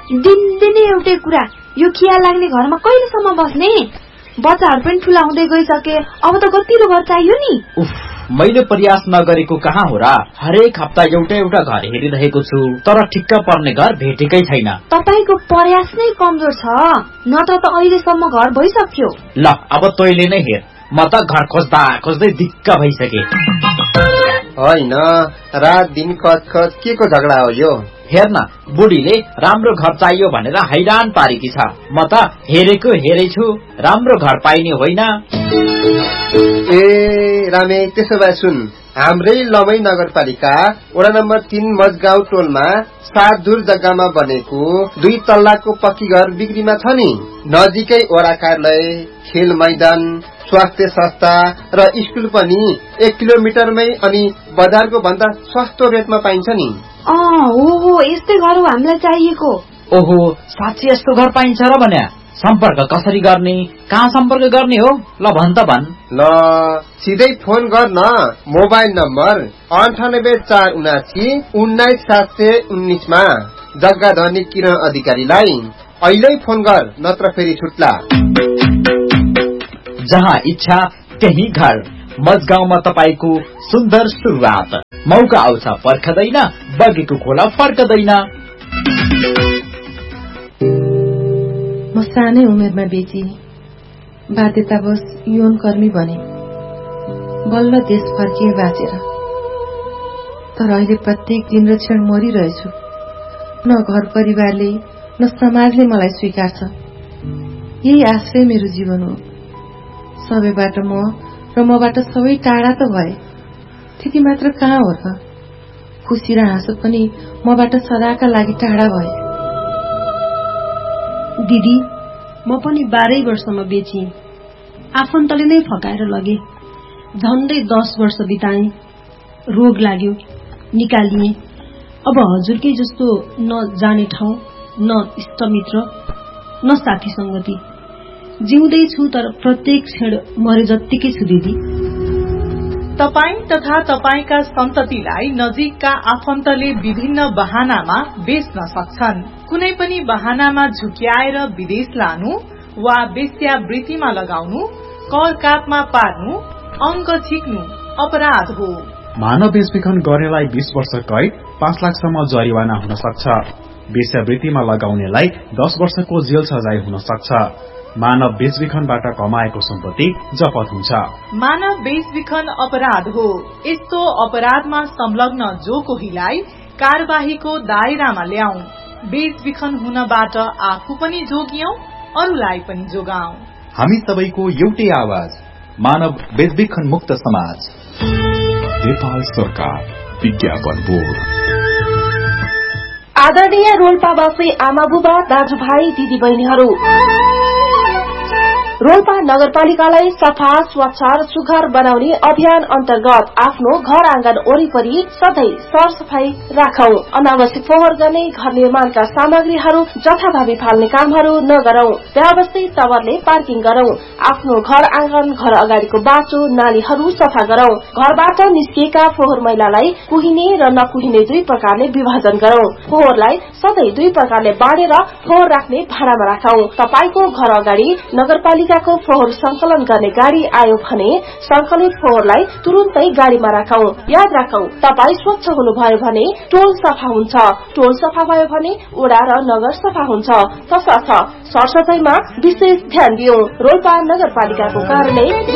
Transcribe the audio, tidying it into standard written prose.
दिनदिनै एउटै कुरा, यो खिया लाग्ने घरमा कहिलेसम्म बस्ने? बच्चाहरू पनि ठुला हुँदै गइसके, अब त कतिरो घर चाहियो नि। उफ, मैले प्रयास नगरेको कहाँ हो र? हरेक हप्ता एउटा एउटा घर हेरिरहेको छु, तर ठिक्क पर्ने घर भेटेकै छैन। तपाईको प्रयास नै कमजोर छ, नत्र त अहिलेसम्म घर भइसक्यो। ल अब तैले नै हेर, म त घर खोज्दा खोज्दै दिक्क भइसके। होइन, रात दिन कच के को झगडा हो यो? हेर्न, बुढीले राम्रो घर चाहियो भनेर हैरान पारेकी छ। म त हेरेको हेरेछु, राम्रो घर पाइने होइन। ए रामे, त्यसो भए सुन, हाम्रै लमै नगरपालिका वडा नम्बर 3 मजगाउँ टोलमा 7 दूर जग्गामा बनेको 2 तल्लाको पक्की घर बिक्रीमा छ नि। नजिकै वडा कार्यालय, खेल मैदान, स्वास्थ्य संस्था र स्कुल पनि 1 किलोमिटरमै, अनि बजारको भन्दा सस्तो रेटमा पाइन्छ नि। ओहो, यस्तै घर हो हामीलाई चाहिएको। ओहो, साँच्चै यस्तो घर पाइन्छ र भने? सम्पर्क कसरी गर्ने, कहाँ सम्पर्क गर्ने हो? ल भन त भन। ल सिधै फोन गर न, मोबाइल नम्बर 9847791719 मा जग्गा धनी किरण अधिकारीलाई अहिले फोन गर, नत्र फेरि छुट्ला। जहाँ इच्छा त्यही घर, मजगाउँमा तपाईको सुन्दर सुरुवात। मौका आउँछ पर्खदैन, बगेको खोला फर्कदैन। म सानै उमेरमा बेची बाध्यतावश यौनकर्मी बने। बल्ल देश फर्किए बाँचेर, तर अहिले प्रत्येक दिन र क्षण मरिरहेछु। न घर परिवारले न समाजले मलाई स्वीकार्छ। यही आश्रय मेरो जीवन हो। सबैबाट म र मबाट सबै टाढा त भए, त्यति मात्र कहाँ हो र? खुसी र हाँसो पनि मबाट सदाका लागि टाढा भए। दिदी, म पनि 12 वर्षमा बेची, आफन्तले नै फकाएर लगे। झन्डै 10 वर्ष बिताए, रोग लाग्यो, निकालिए। अब हजुरकै जस्तो न जाने ठाउँ, न इष्टमित्र, न साथी संगति। जिउँदै छु, तर प्रत्येक क्षण मरे जत्तिकै छु दिदी। तपाई तथा तपाईका सन्ततिलाई नजिकका आफन्तले विभिन्न बहानामा बेच्न सक्छन्। कुनै पनि बहानामा झुक्याएर विदेश लानु वा वेश्यावृत्तिमा लगाउनु, कर कापमा पार्नु, अंक छिक्नु अपराध हो। मानव बेचबिखन गर्नेलाई 20 वर्ष कैद, 5 लाखसम्म जरिवाना हुन सक्छ। वेश्यावृत्तिमा लगाउनेलाई 10 वर्षको जेल सजाय हुन सक्छ। मानव बेचबिखनबाट कमाएको सम्पत्ति जफत हुन्छ। मानव बेचबिखन अपराध हो। यस्तो अपराधमा संलग्न जो कोहीलाई कार्यवाहीको दायरामा ल्याऊ। बेचबिखन हुनबाट आफू पनि जोगियौं, अरूलाई पनि जोगाऊ। हामी सबैको एउटै आवाज, मानव बेचबिखन मुक्त समाज। नेपाल सरकार, विज्ञापन बोर्ड। आदरणीय रोल्पावासी आमा बुबा, दाजुभाइ, दिदी बहिनीहरू, रोल्पा नगरपालिकालाई सफा, स्वच्छ र सुघर बनाउने अभियान अन्तर्गत आफ्नो घर आँगन वरिपरि सधैँ सरसफाई राखौं। अनावश्यक फोहोर गर्ने, घर निर्माणका सामग्रीहरू जथाभावी फाल्ने कामहरू नगरौं। व्यवस्थित तवरले पार्किङ गरौं। आफ्नो घर आँगन, घर अगाडिको बाटो, नालीहरू सफा गरौं। घरबाट निस्किएका फोहोर मैलालाई कुहिने र नकुहिने 2 प्रकारले विभाजन गरौं। फोहोरलाई सधैँ 2 प्रकारले बाँडेर फोहोर राख्ने भाँडामा राखौं। तपाईको घर अगाडि नगरपालिकाको फोहोर संकलन गर्ने गाडी आयो भने संकलित फोहोरलाई तुरुन्तै गाडीमा राखौं। याद राखौं, तपाई स्वच्छ हुनुभयो भने टोल सफा हुन्छ, टोल सफा भयो भने वडा र नगर सफा हुन्छ। तसर्थ सरसफाईमा विशेष ध्यान दियौं। रोल्पा नगरपालिकाको कार्यालय।